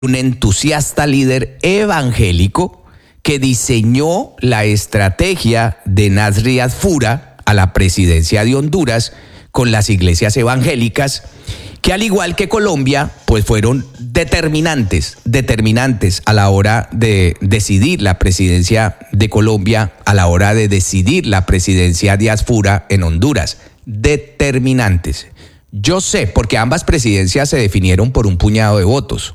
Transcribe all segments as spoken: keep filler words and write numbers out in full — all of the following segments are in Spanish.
un entusiasta líder evangélico que diseñó la estrategia de Nasri Adfura a la presidencia de Honduras con las iglesias evangélicas, que al igual que Colombia, pues fueron determinantes, determinantes a la hora de decidir la presidencia de Colombia, a la hora de decidir la presidencia de Adfura en Honduras. Determinantes. Yo sé, porque ambas presidencias se definieron por un puñado de votos.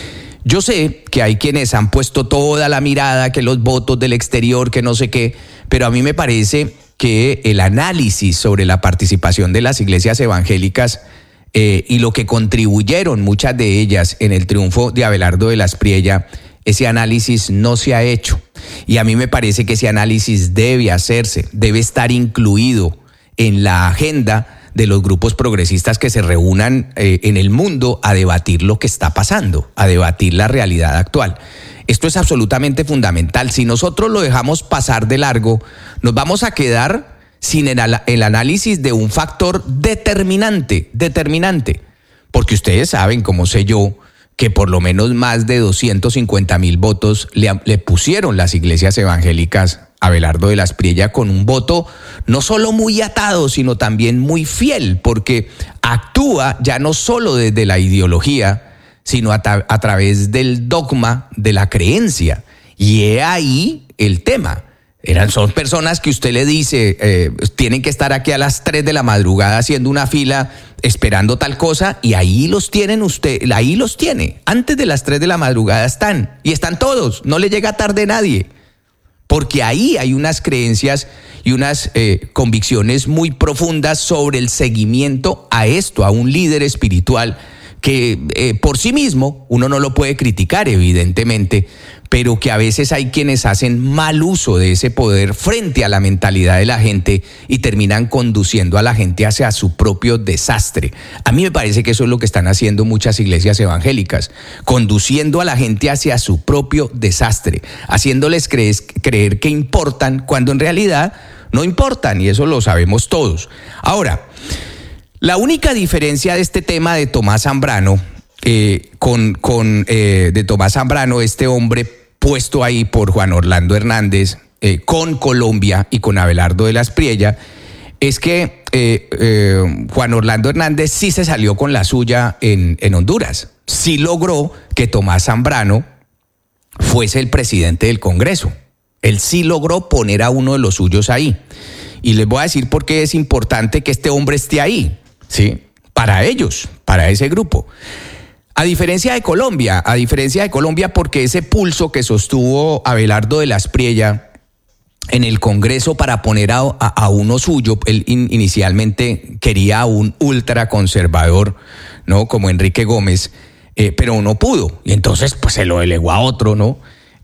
Yo sé que hay quienes han puesto toda la mirada, que los votos del exterior, que no sé qué, pero a mí me parece que el análisis sobre la participación de las iglesias evangélicas eh, y lo que contribuyeron muchas de ellas en el triunfo de Abelardo de la Espriella, ese análisis no se ha hecho. Y a mí me parece que ese análisis debe hacerse, debe estar incluido en la agenda de los grupos progresistas que se reúnan eh, en el mundo a debatir lo que está pasando, a debatir la realidad actual. Esto es absolutamente fundamental. Si nosotros lo dejamos pasar de largo, nos vamos a quedar sin el, el análisis de un factor determinante, determinante. Porque ustedes saben, como sé yo, que por lo menos más de doscientos cincuenta mil votos le, le pusieron las iglesias evangélicas a Abelardo de la Espriella, con un voto no solo muy atado, sino también muy fiel, porque actúa ya no solo desde la ideología, sino a, ta- a través del dogma de la creencia. Y he ahí el tema. Eran, son personas que usted le dice, eh, tienen que estar aquí a las tres de la madrugada haciendo una fila, esperando tal cosa, y ahí los tienen usted, ahí los tiene. Antes de las tres de la madrugada están, y están todos, no le llega tarde nadie. Porque ahí hay unas creencias y unas eh, convicciones muy profundas sobre el seguimiento a esto, a un líder espiritual que eh, por sí mismo uno no lo puede criticar, evidentemente, pero que a veces hay quienes hacen mal uso de ese poder frente a la mentalidad de la gente y terminan conduciendo a la gente hacia su propio desastre. A mí me parece que eso es lo que están haciendo muchas iglesias evangélicas, conduciendo a la gente hacia su propio desastre, haciéndoles creer, creer que importan cuando en realidad no importan, y eso lo sabemos todos. Ahora, la única diferencia de este tema de Tomás Zambrano, eh, con, con eh, de Tomás Zambrano, este hombre puesto ahí por Juan Orlando Hernández, eh, con Colombia y con Abelardo de la Espriella, es que eh, eh, Juan Orlando Hernández sí se salió con la suya en, en Honduras. Sí logró que Tomás Zambrano fuese el presidente del Congreso. Él sí logró poner a uno de los suyos ahí. Y les voy a decir por qué es importante que este hombre esté ahí, ¿sí? Para ellos, para ese grupo. A diferencia de Colombia, a diferencia de Colombia, porque ese pulso que sostuvo Abelardo de la Espriella en el Congreso para poner a, a, a uno suyo, él in, inicialmente quería a un ultraconservador, ¿no? Como Enrique Gómez, eh, pero no pudo, y entonces pues se lo delegó a otro, ¿no?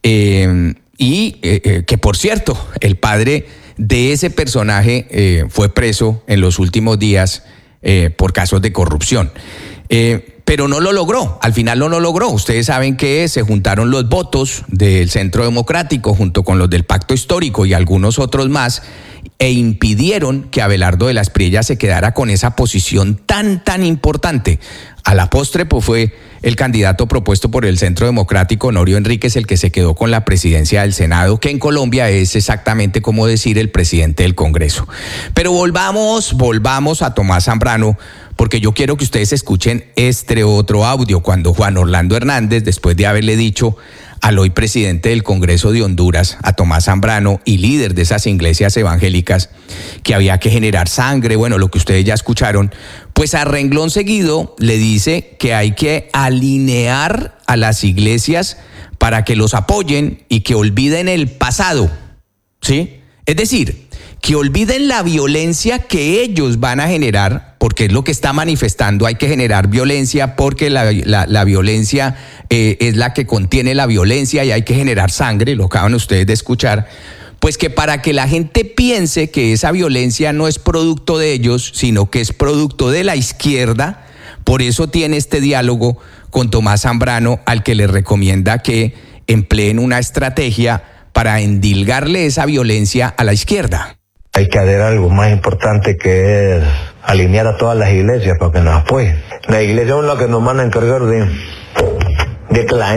Eh, y eh, eh, que por cierto, el padre de ese personaje eh, fue preso en los últimos días eh, por casos de corrupción. Eh, pero no lo logró, al final no lo logró. Ustedes saben que se juntaron los votos del Centro Democrático junto con los del Pacto Histórico y algunos otros más, e impidieron que Abelardo de la Espriella se quedara con esa posición tan, tan importante. A la postre, pues fue el candidato propuesto por el Centro Democrático, Honorio Enríquez, el que se quedó con la presidencia del Senado, que en Colombia es exactamente como decir el presidente del Congreso. Pero volvamos, volvamos a Tomás Zambrano, porque yo quiero que ustedes escuchen este otro audio, cuando Juan Orlando Hernández, después de haberle dicho al hoy presidente del Congreso de Honduras, a Tomás Zambrano, y líder de esas iglesias evangélicas, que había que generar sangre, bueno, lo que ustedes ya escucharon, pues a renglón seguido le dice que hay que alinear a las iglesias para que los apoyen y que olviden el pasado, ¿sí? Es decir, que olviden la violencia que ellos van a generar, porque es lo que está manifestando. Hay que generar violencia porque la, la, la violencia eh, es la que contiene la violencia, y hay que generar sangre, lo acaban ustedes de escuchar. Pues que para que la gente piense que esa violencia no es producto de ellos, sino que es producto de la izquierda, por eso tiene este diálogo con Tomás Zambrano, al que le recomienda que empleen una estrategia para endilgarle esa violencia a la izquierda. Hay que hacer algo más importante, que es alinear a todas las iglesias para que nos apoyen. La iglesia es la que nos van a encargar de de que la